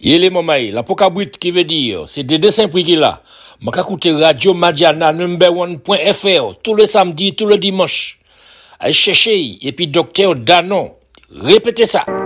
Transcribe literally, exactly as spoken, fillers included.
Yele mamay, la pokabwit qui veut dire, c'est des dessins prix qui là. M'a écouter Radio Madiana number one point F R tous les samedis, tous les dimanches. Allez chercher, et puis docteur Danon. Répétez ça.